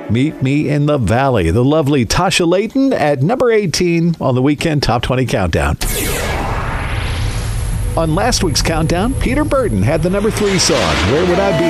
Meet Me in the Valley. The lovely Tasha Layton at number 18 on the Weekend Top 20 Countdown. On last week's countdown, Peter Burton had the number 3 song, Where Would I Be?